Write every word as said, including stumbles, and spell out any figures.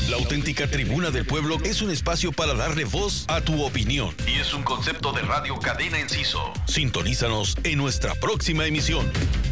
La auténtica Tribuna del Pueblo es un espacio para darle voz a tu opinión. Y es un concepto de Radio Cadena Enciso. Sintonízanos en nuestra próxima emisión.